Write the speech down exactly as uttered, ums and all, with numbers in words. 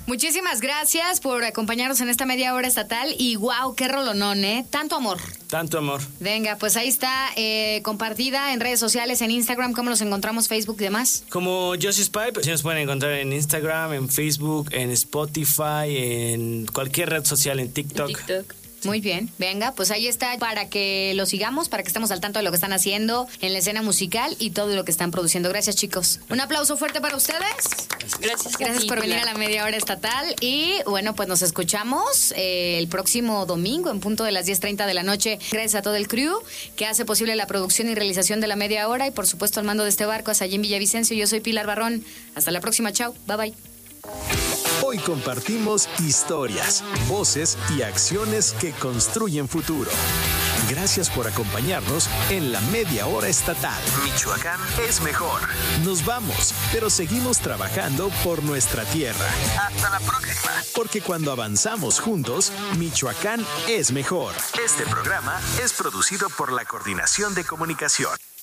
Muchísimas gracias por acompañarnos en esta media hora estatal y wow, qué rolonón, ¿eh? Tanto amor. Tanto amor. Venga, pues ahí está eh, compartida en redes sociales, en Instagram, ¿cómo los encontramos? Facebook y demás. Como Josie's Pipe, sí nos pueden encontrar en Instagram, en Facebook, en Spotify, en cualquier red social, en TikTok. En TikTok. Muy bien, venga, pues ahí está para que lo sigamos, para que estemos al tanto de lo que están haciendo en la escena musical y todo lo que están produciendo. Gracias, chicos. Un aplauso fuerte para ustedes. Gracias. Gracias por venir a la media hora estatal y bueno, pues nos escuchamos eh, el próximo domingo en punto de las diez treinta de la noche. Gracias a todo el crew que hace posible la producción y realización de la media hora y por supuesto al mando de este barco a Sayín Villavicencio. Yo soy Pilar Barrón. Hasta la próxima, chao, bye bye. Hoy compartimos historias, voces y acciones que construyen futuro. Gracias por acompañarnos en la media hora estatal. Michoacán es mejor. Nos vamos, pero seguimos trabajando por nuestra tierra. Hasta la próxima. Porque cuando avanzamos juntos, Michoacán es mejor. Este programa es producido por la Coordinación de Comunicación.